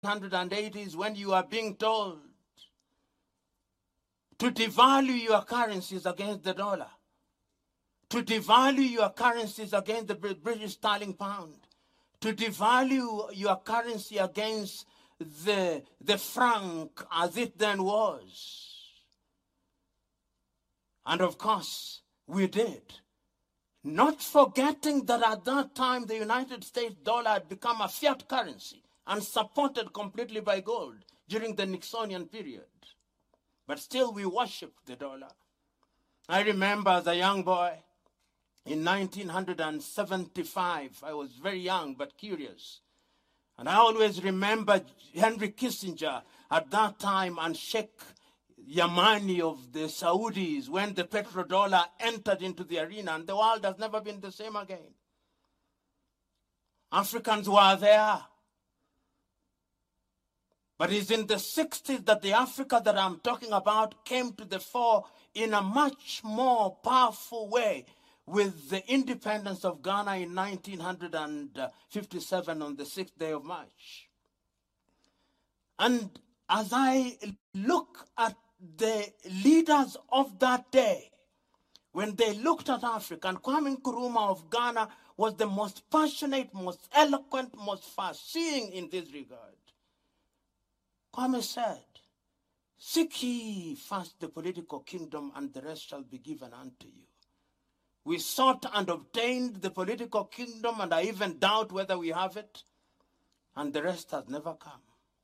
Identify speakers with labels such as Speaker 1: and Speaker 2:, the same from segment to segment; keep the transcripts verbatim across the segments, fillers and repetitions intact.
Speaker 1: hundred eighties, when you are being told to devalue your currencies against the dollar, to devalue your currencies against the British sterling pound, to devalue your currency against the, the franc as it then was. And of course, we did. Not forgetting that at that time, the United States dollar had become a fiat currency and supported completely by gold during the Nixonian period. But still, we worshipped the dollar. I remember as a young boy, in nineteen seventy-five, I was very young but curious. And I always remember Henry Kissinger at that time and Sheikh Yamani of the Saudis when the petrodollar entered into the arena, and the world has never been the same again. Africans were there. But it's in the sixties that the Africa that I'm talking about came to the fore in a much more powerful way with the independence of Ghana in nineteen fifty-seven on the sixth day of March. And as I look at the leaders of that day, when they looked at Africa, and Kwame Nkrumah of Ghana was the most passionate, most eloquent, most far-seeing in this regard. Kwame said, "Seek ye first the political kingdom, and the rest shall be given unto you." We sought and obtained the political kingdom, and I even doubt whether we have it, and the rest has never come.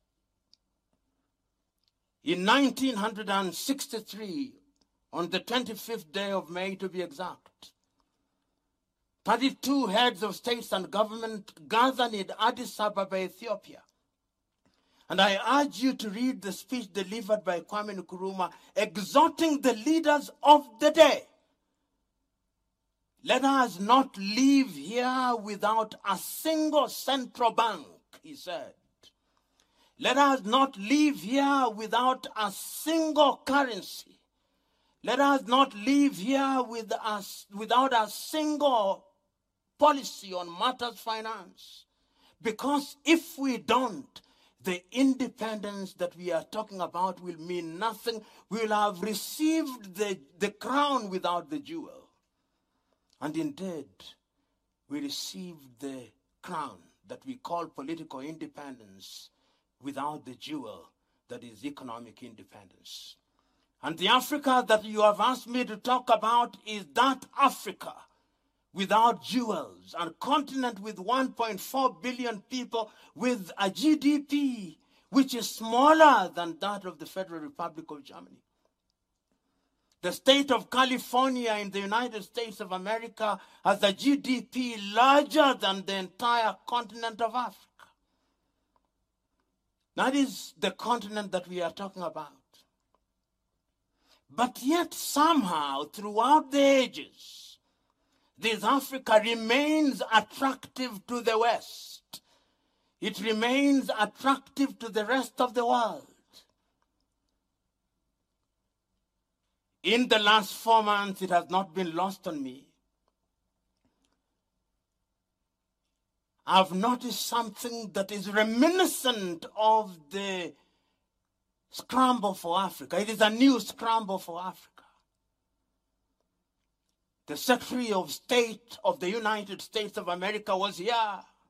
Speaker 1: In nineteen sixty-three, on the twenty-fifth day of May to be exact, thirty-two heads of states and government gathered in Addis Ababa, Ethiopia. And I urge you to read the speech delivered by Kwame Nkrumah, exhorting the leaders of the day. Let us not leave here without a single central bank, he said. Let us not leave here without a single currency. Let us not leave here with us, without a single policy on matters finance. Because if we don't, the independence that we are talking about will mean nothing. We will have received the, the crown without the jewel. And indeed, we received the crown that we call political independence without the jewel that is economic independence. And the Africa that you have asked me to talk about is that Africa without jewels, a continent with one point four billion people, with a G D P which is smaller than that of the Federal Republic of Germany. The state of California in the United States of America has a G D P larger than the entire continent of Africa. That is the continent that we are talking about. But yet somehow, throughout the ages, this Africa remains attractive to the West. It remains attractive to the rest of the world. In the last four months, it has not been lost on me. I've noticed something that is reminiscent of the scramble for Africa. It is a new scramble for Africa. The Secretary of State of the United States of America was here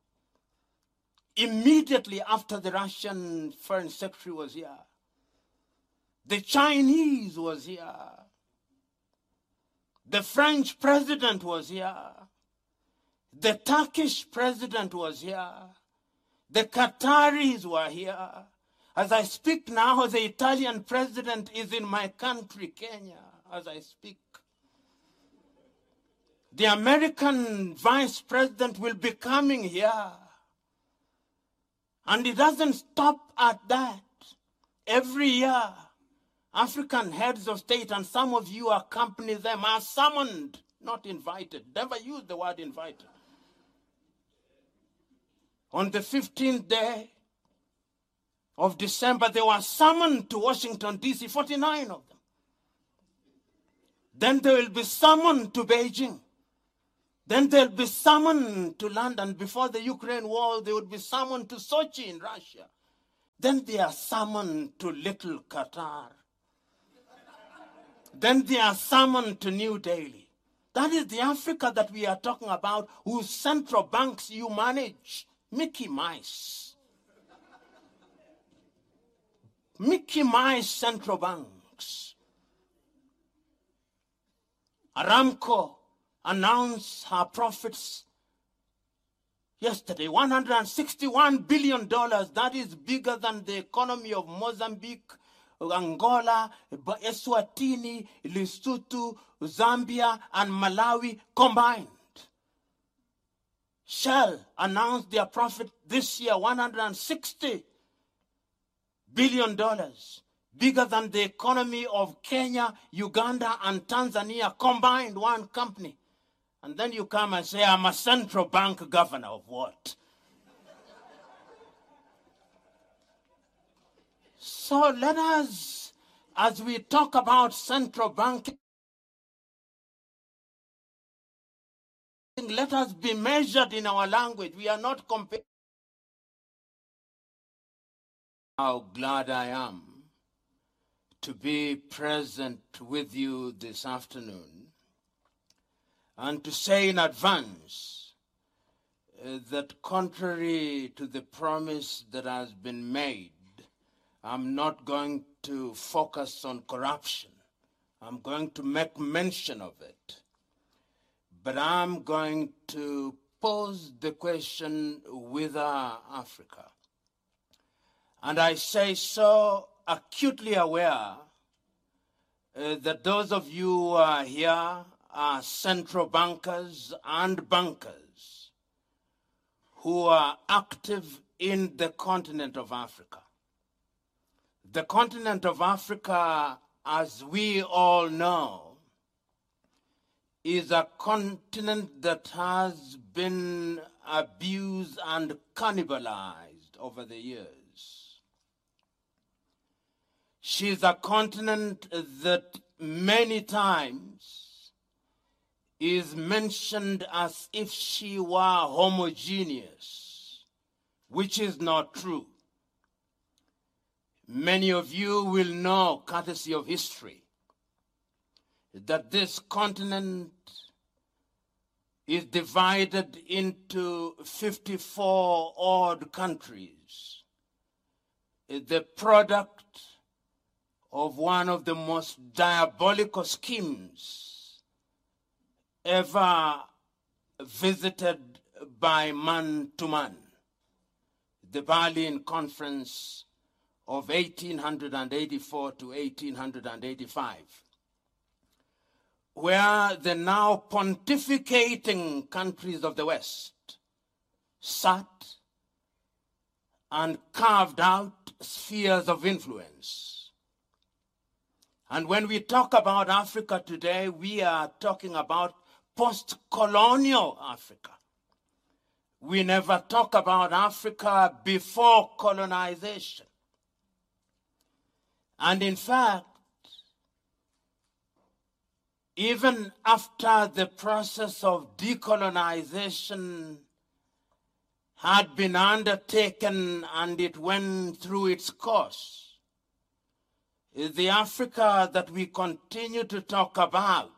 Speaker 1: immediately after the Russian Foreign Secretary was here. The Chinese was here. The French president was here. The Turkish president was here. The Qataris were here. As I speak now, the Italian president is in my country, Kenya, as I speak. The American vice president will be coming here. And it doesn't stop at that. Every year, African heads of state, and some of you accompany them, are summoned, not invited. Never use the word invited. On the fifteenth day of December, they were summoned to Washington, D C, forty-nine of them. Then they will be summoned to Beijing. Then they'll be summoned to London. Before the Ukraine war, they would be summoned to Sochi in Russia. Then they are summoned to Little Qatar. Then they are summoned to New Delhi. That is the Africa that we are talking about, whose central banks you manage. Mickey Mouse. Mickey Mouse central banks. Aramco announced her profits yesterday, one hundred sixty-one billion dollars. That is bigger than the economy of Mozambique, Angola, Eswatini, Lesotho, Zambia, and Malawi combined. Shell announced their profit this year, one hundred sixty billion dollars, bigger than the economy of Kenya, Uganda, and Tanzania combined, one company. And then you come and say, I'm a central bank governor of what? So let us, as we talk about central banking, let us be measured in our language. We are not comparing. How glad I am to be present with you this afternoon, and to say in advance uh, that contrary to the promise that has been made, I'm not going to focus on corruption. I'm going to make mention of it. But I'm going to pose the question, whither Africa? And I say so acutely aware uh, that those of you who are here are central bankers and bankers who are active in the continent of Africa. The continent of Africa, as we all know, is a continent that has been abused and cannibalized over the years. She's a continent that many times is mentioned as if she were homogeneous, which is not true. Many of you will know, courtesy of history, that this continent is divided into fifty-four odd countries, the product of one of the most diabolical schemes ever visited by man to man, the Berlin Conference of eighteen eighty-four to eighteen eighty-five, where the now pontificating countries of the West sat and carved out spheres of influence. And when we talk about Africa today, we are talking about post-colonial Africa. We never talk about Africa before colonization. And in fact, even after the process of decolonization had been undertaken and it went through its course, the Africa that we continue to talk about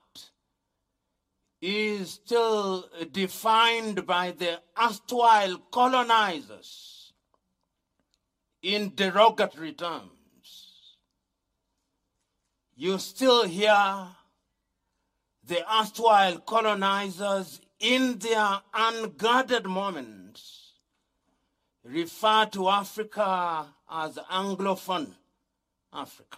Speaker 1: is still defined by the erstwhile colonizers in derogatory terms. You still hear the erstwhile colonizers in their unguarded moments refer to Africa as Anglophone Africa,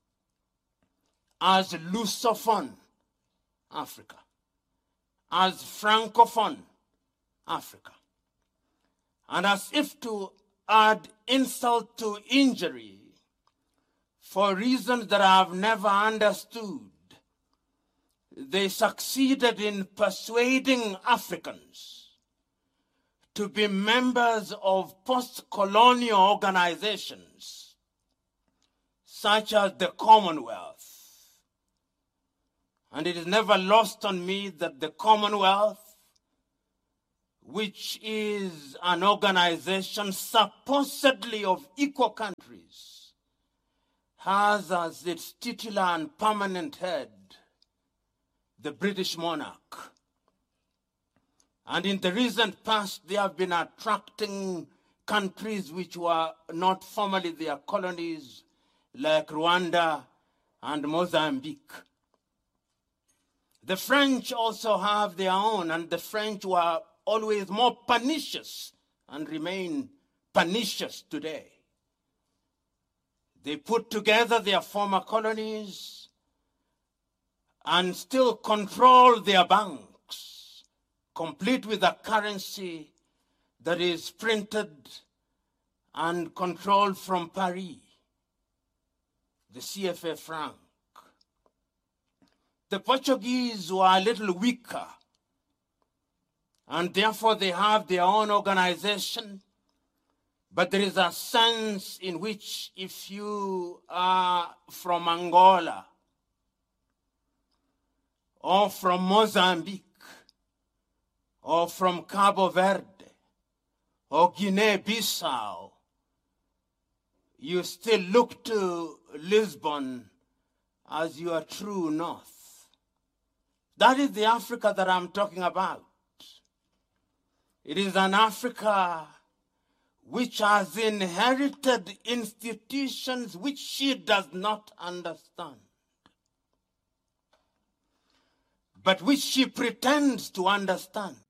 Speaker 1: as Lusophone Africa, as Francophone Africa. And as if to add insult to injury, for reasons that I have never understood, they succeeded in persuading Africans to be members of post-colonial organizations such as the Commonwealth. And it is never lost on me that the Commonwealth which is an organization supposedly of equal countries, has as its titular and permanent head the British monarch. And in the recent past, they have been attracting countries which were not formerly their colonies, like Rwanda and Mozambique. The French also have their own, and the French were always more pernicious and remain pernicious today. They put together their former colonies and still control their banks, complete with a currency that is printed and controlled from Paris, the C F A franc. The Portuguese were a little weaker, and therefore they have their own organization. But there is a sense in which if you are from Angola or from Mozambique or from Cabo Verde or Guinea-Bissau, you still look to Lisbon as your true north. That is the Africa that I'm talking about. It is an Africa which has inherited institutions which she does not understand, but which she pretends to understand.